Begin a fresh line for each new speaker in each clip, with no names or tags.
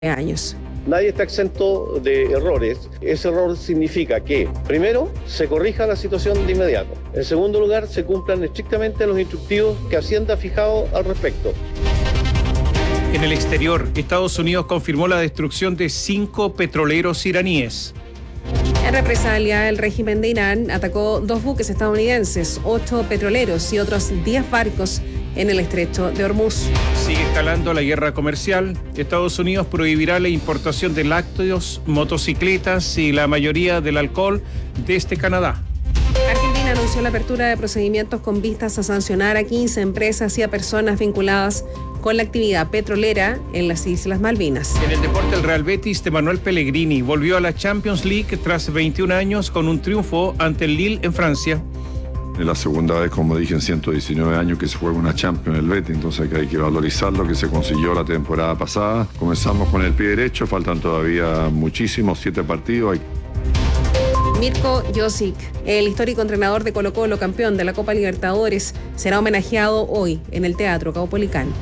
años.
Nadie está exento de errores. Ese error significa que, primero, se corrija la situación de inmediato. En segundo lugar, se cumplan estrictamente los instructivos que Hacienda ha fijado al respecto.
En el exterior, Estados Unidos confirmó la destrucción de 5 petroleros iraníes.
En represalia, el régimen de Irán atacó 2 buques estadounidenses, 8 petroleros y otros 10 barcos en el estrecho de Hormuz.
Sigue escalando la guerra comercial. Estados Unidos prohibirá la importación de lácteos, motocicletas y la mayoría del alcohol desde Canadá.
Argentina anunció la apertura de procedimientos con vistas a sancionar a 15 empresas y a personas vinculadas con la actividad petrolera en las Islas Malvinas.
En el deporte, el Real Betis de Manuel Pellegrini volvió a la Champions League tras 21 años con un triunfo ante el Lille en Francia.
Es la segunda vez, como dije, en 119 años que se juega una Champions en el Betis, entonces hay que valorizar lo que se consiguió la temporada pasada. Comenzamos con el pie derecho, faltan todavía muchísimos, 7 partidos.
Mirko Josic, el histórico entrenador de Colo-Colo, campeón de la Copa Libertadores, será homenajeado hoy en el Teatro Caupolicán.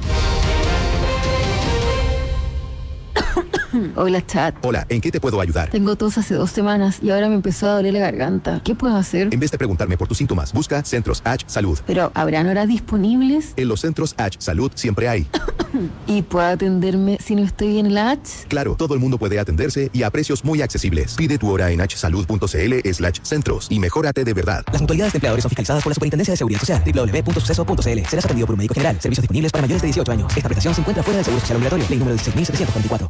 Hola, chat.
Hola, ¿en qué te puedo ayudar?
Tengo tos hace 2 semanas y ahora me empezó a doler la garganta. ¿Qué puedo hacer?
En vez de preguntarme por tus síntomas, busca Centros H Salud.
Pero, ¿habrán horas disponibles?
En los Centros H Salud siempre hay.
¿Y puedo atenderme si no estoy en la H?
Claro, todo el mundo puede atenderse y a precios muy accesibles. Pide tu hora en hsalud.cl/centros y mejórate de verdad.
Las mutualidades de empleadores son fiscalizadas por la Superintendencia de Seguridad Social. www.suceso.cl. Serás atendido por un médico general. Servicios disponibles para mayores de 18 años. Esta prestación se encuentra fuera del Seguro Social Obligatorio. Ley número 16.744.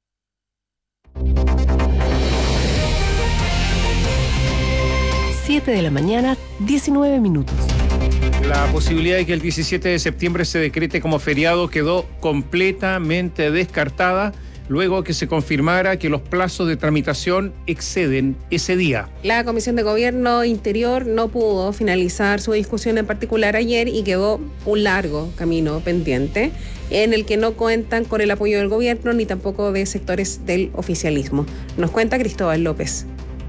De la mañana, 19 minutos.
La posibilidad de que el 17 de septiembre se decrete como feriado quedó completamente descartada luego que se confirmara que los plazos de tramitación exceden ese día.
La Comisión de Gobierno Interior no pudo finalizar su discusión en particular ayer y quedó un largo camino pendiente en el que no cuentan con el apoyo del gobierno ni tampoco de sectores del oficialismo. Nos cuenta Cristóbal López.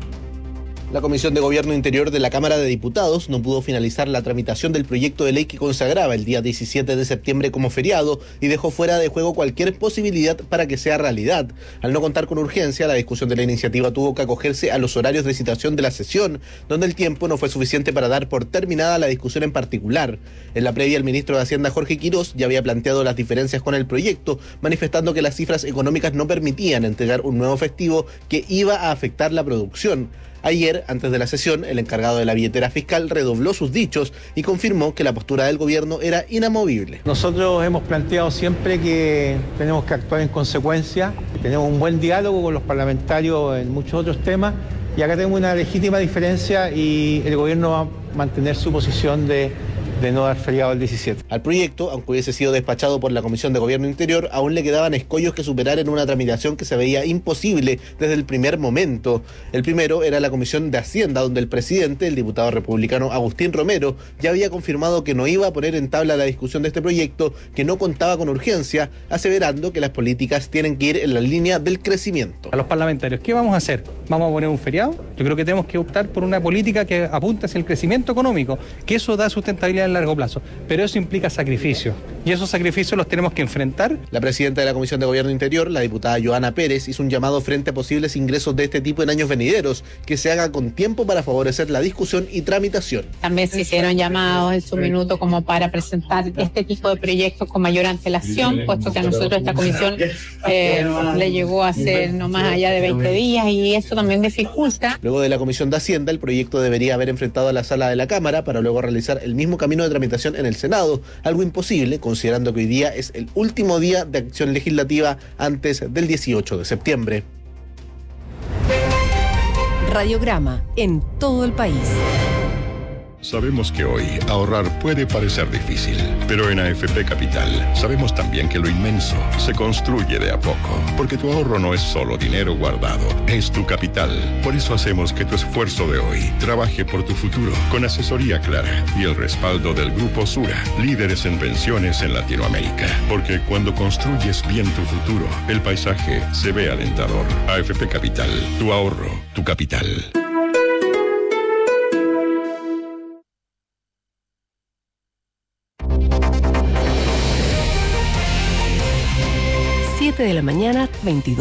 La Comisión de Gobierno Interior de la Cámara de Diputados no pudo finalizar la tramitación del proyecto de ley que consagraba el día 17 de septiembre como feriado y dejó fuera de juego cualquier posibilidad para que sea realidad. Al no contar con urgencia, la discusión de la iniciativa tuvo que acogerse a los horarios de citación de la sesión, donde el tiempo no fue suficiente para dar por terminada la discusión en particular. En la previa, el ministro de Hacienda, Jorge Quirós, ya había planteado las diferencias con el proyecto, manifestando que las cifras económicas no permitían entregar un nuevo efectivo que iba a afectar la producción. Ayer, antes de la sesión, el encargado de la billetera fiscal redobló sus dichos y confirmó que la postura del gobierno era inamovible.
Nosotros hemos planteado siempre que tenemos que actuar en consecuencia, tenemos un buen diálogo con los parlamentarios en muchos otros temas y acá tenemos una legítima diferencia y el gobierno va a mantener su posición de no dar feriado el 17.
Al proyecto, aunque hubiese sido despachado por la Comisión de Gobierno Interior, aún le quedaban escollos que superar en una tramitación que se veía imposible desde el primer momento. El primero era la Comisión de Hacienda, donde el presidente, el diputado republicano Agustín Romero, ya había confirmado que no iba a poner en tabla la discusión de este proyecto, que no contaba con urgencia, aseverando que las políticas tienen que ir en la línea del crecimiento.
A los parlamentarios, ¿qué vamos a hacer? ¿Vamos a poner un feriado? Yo creo que tenemos que optar por una política que apunte hacia el crecimiento económico, que eso da sustentabilidad en largo plazo, pero eso implica sacrificios y esos sacrificios los tenemos que enfrentar.
La presidenta de la Comisión de Gobierno Interior, la diputada Joana Pérez, hizo un llamado frente a posibles ingresos de este tipo en años venideros, que se haga con tiempo para favorecer la discusión y tramitación.
También se hicieron llamados en su minuto como para presentar este tipo de proyectos con mayor antelación, puesto que a nosotros esta comisión le llegó a hacer no más allá de 20 días y eso también dificulta.
Luego de la Comisión de Hacienda, el proyecto debería haber enfrentado a la sala de la Cámara para luego realizar el mismo camino de tramitación en el Senado, algo imposible considerando que hoy día es el último día de acción legislativa antes del 18 de septiembre.
Radiograma en todo el país.
Sabemos que hoy ahorrar puede parecer difícil, pero en AFP Capital sabemos también que lo inmenso se construye de a poco, porque tu ahorro no es solo dinero guardado, es tu capital. Por eso hacemos que tu esfuerzo de hoy trabaje por tu futuro, con asesoría clara y el respaldo del Grupo Sura, líderes en pensiones en Latinoamérica. Porque cuando construyes bien tu futuro, el paisaje se ve alentador. AFP Capital, tu ahorro, tu capital.
7 de la mañana, 22